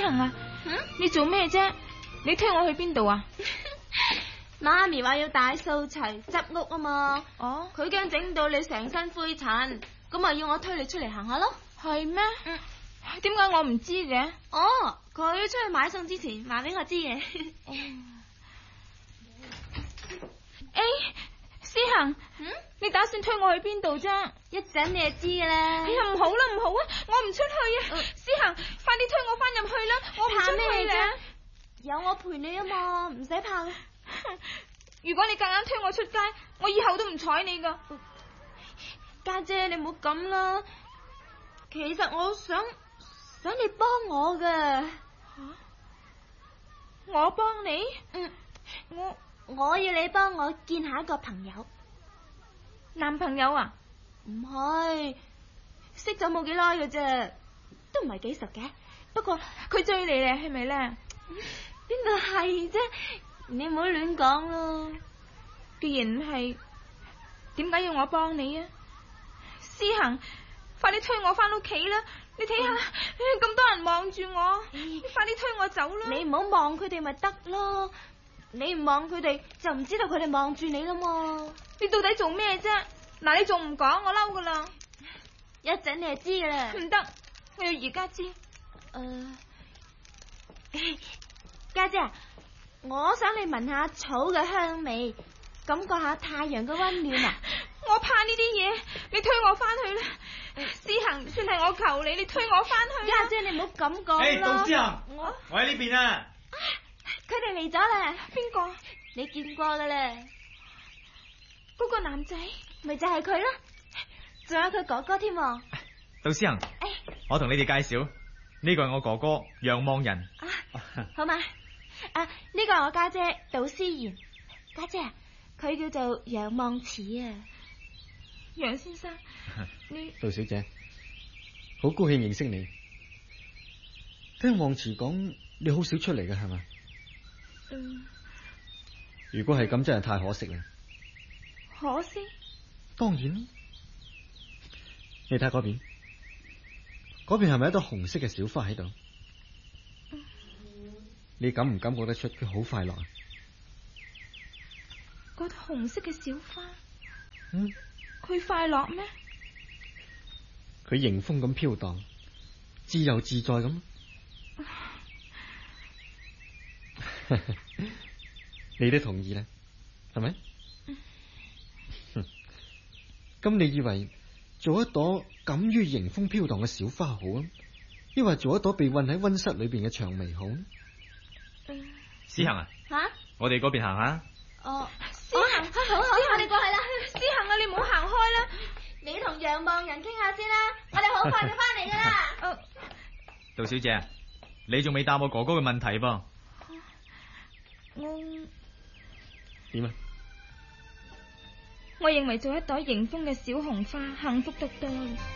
恒啊，你做咩啫？你推我去邊度啊？ 媽咪話要大掃除執屋啊嘛。 哦， 佢驚整到你成身灰塵，咁咪要我推你出嚟行下咯。 係咩？點解我唔知嘅？ 哦，佢出去買餸之前話俾我知嘅。 思恒，你打算推我去邊度啫？ 一陣你就知㗎啦。 哎呀，唔好啦唔好啊，我唔出去啊！思恒，快啲推我翻入去啦，我唔出去啦。 有我陪你啊嘛，唔使怕。 如果你夾硬推我出街，我以後都唔睬你噶。 家姐，你唔好咁啦。其實我想你幫我㗎。 我幫你？ 我要你幫我見下一個朋友。 男朋友啊？ 唔係，識咗冇幾耐嘅啫，都唔係幾熟嘅。不過佢追你咧，係咪咧？ 邊個係啫？你唔好亂講咯。 既然係，點解要我幫你啊？思恒，快啲推我翻屋企啦！你睇下，咁多人望住我，快啲推我走啦！ 你唔好望佢哋咪得咯。你唔望佢哋，就唔知道佢哋望住你啦嘛。 你到底做咩啫？嗱，你仲唔講，我嬲噶啦！ 一陣你就知噶啦。 唔得，我要而家知。 家姐，我想你聞下草嘅香味，感覺下太陽嘅溫暖啊！ 我怕呢啲嘢，你推我翻去啦。思恒，算係我求你，你推我翻去。 家姐，你唔好咁講啦。 杜思恒，我喺呢邊啊。 佢哋嚟咗啦。 邊個？ 你見過噶啦。 嗰個男仔咪就係佢啦，仲有佢哥哥添。 杜思恒，我同你哋介紹，呢個係我哥哥楊望仁。 好嘛？呢個係我家姐杜思妍。家姐，佢叫做楊望慈啊。 楊先生，你杜小姐，好高興認識你。聽望慈講，你好少出嚟嘅係嘛？如果係咁，真係太可惜啦。 可惜？ 當然啦。你睇嗰邊，嗰邊係咪一朵紅色嘅小花喺度？你感唔感覺得出佢好快樂啊？ 嗰朵紅色嘅小花，佢快樂咩？ 佢迎風咁飄蕩，自由自在咁。你都同意啦，係咪？咁你以為做一朵敢於迎風飄蕩嘅小花好啊，抑或做一朵被困喺溫室裏邊嘅薔薇好呢？ 思恒啊，我哋嗰邊行下。 思恒，好， 我哋過去啦。 思恒啊，你唔好行開啦， 你同楊望仁傾下先啦，我哋好快就翻嚟噶啦。 杜小姐，你仲未答我哥哥嘅問題噃？點啊？ 我認為做一朵迎風嘅小紅花，幸福得多。